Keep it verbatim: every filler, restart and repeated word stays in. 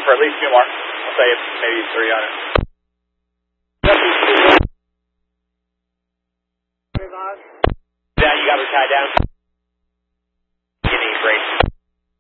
looking for at least two more. I'll say maybe three on it. Yeah, you got her tied down.